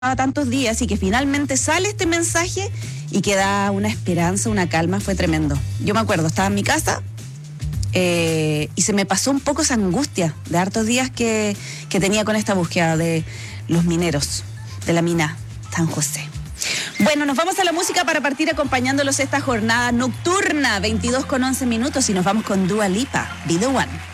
tantos días y que finalmente sale este mensaje y que da una esperanza, una calma, fue tremendo. Yo me acuerdo, estaba en mi casa y se me pasó un poco esa angustia de hartos días que tenía con esta búsqueda de los mineros de la mina San José. Bueno, nos vamos a la música para partir acompañándolos esta jornada nocturna, 22:11 y nos vamos con Dua Lipa, Be The One.